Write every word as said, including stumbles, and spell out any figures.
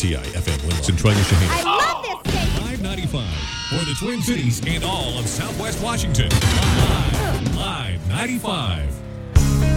T I F M Wilson, Troy, Michigan. I love this station. five ninety-five for the Twin Cities and all of Southwest Washington. Live, Live ninety-five.